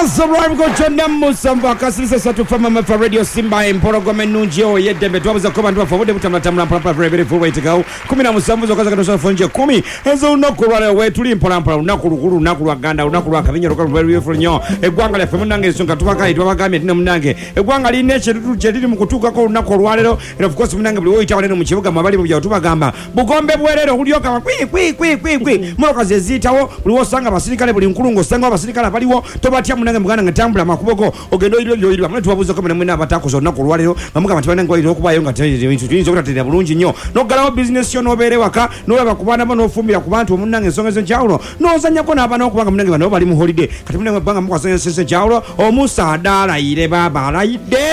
That's the right go chonna musamba kasisa satu fama mafa radio Simba emporogo menunjio yedembe twabuza ko bantu bafobode butamla papa very full way to go 10 musambu zokaza katosa fonje 10 ezo unakulwale wetu limpolampola unakulukulu unakulwaganda unakulwa kabinyo ko very full nyo egwanga lya femu nange songa tubaka itwa bagamye tino munange egwanga line chetu chetiri mukutuka ko unakulwalero and of course munange buli oita waleno mu kibuga mabali bya tubagamba bugombe bwerero ulioka kwi muloka zezitawo buli osanga basirikale buli nkulungo sanga basirikale baliwo tobatya munange muganda ngatambula makuboko ogendo ilo amane tubabuza ko mwena abatakozo nakulwalero ngamuka batibana ngo ilo okubayo ngateye ebintu tuyinza okutatera bulungi nnyo nogalawo business yo nobere waka nolaba kubana bano ofumbira ku bantu munange ensonga z'enjawulo nozanya ko n'abana okubanga munange bano bali mu holiday kati munange banga mukwasanya sese enjawulo omusaada alayire baba alayide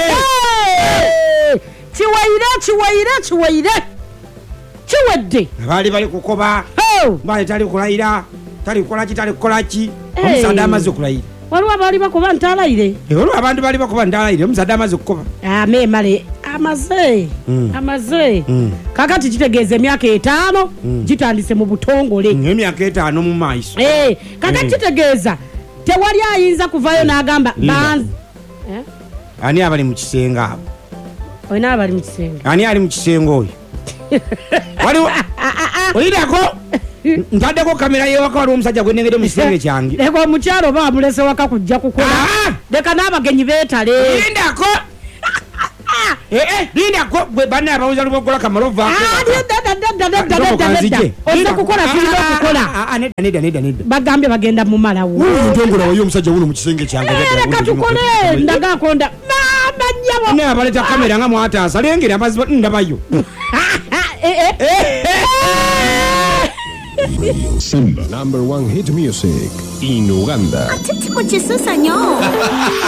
chiwedde bali kukoba bali tali kulayira tali kukolaki omusaada amaze okulayira waliwo abali bakuba ntalayire waliwo abantu bali bakuba ntalayire omusaada amaze okukoba amemale amaze kakati kitegeeza emyaka 5 gitandise mu butongole emyaka 5 mu maaso kakati kitegeeza tewali ayinza kuvayo n'agamba ani abali mu kisenga abo oyina abali mu kisenga ani ali mu kisenga oyo waliwo oyirako ntaddeko kamera yewaka waliwo omusajja gwenengede mu kisenge kyange leka omukyalo bamulese waka kujja kukola leka n'abagenyi beetale lindako lindako gwe banne abawuza lubogola kamalova oza kukola tulina okukola nedda bagambye bagenda mu malawo ntongola wayo omusajja wuno mu kisenge kyange leka tukole ndagakonda bamanyabo ne abaleta kamera nga mwataasa lengera amaziba ndabayo Simba, #1 hit music in Uganda. Atiti mocheso sanyo.